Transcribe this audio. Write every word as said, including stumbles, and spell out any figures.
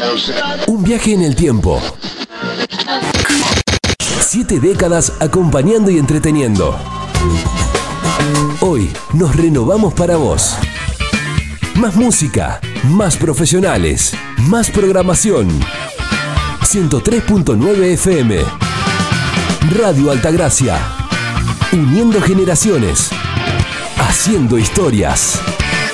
Un viaje en el tiempo. Siete décadas acompañando y entreteniendo. Hoy nos renovamos para vos. Más música, más profesionales, más programación. ciento tres punto nueve F M. Radio Altagracia. Uniendo generaciones. Haciendo historias.